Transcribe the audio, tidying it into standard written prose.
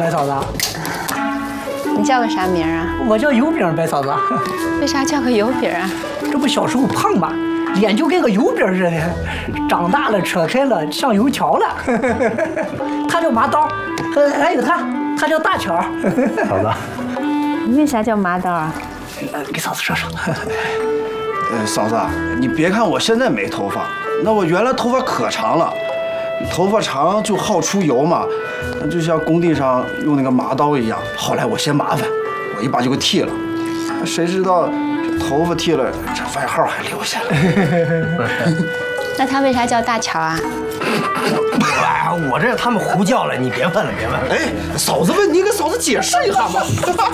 白嫂子。 你叫个啥名啊？ 我叫油饼，白嫂子。 为啥叫个油饼啊？ 这不小时候胖吗？脸就跟个油饼似的，长大了扯开了像油条了。他叫麻刀，还有他叫大巧。 嫂子， 你为啥叫麻刀啊？ 给嫂子说说。 嫂子，你别看我现在没头发，那我原来头发可长了。头发长就好出油嘛，就像工地上用那个麻刀一样。后来我嫌麻烦，我一把就给剃了。谁知道头发剃了，这外号还留下了。 那他为啥叫大乔啊？ 哎，我这他们胡叫了，你别问了，别问了。 哎，嫂子问你，给嫂子解释一下嘛。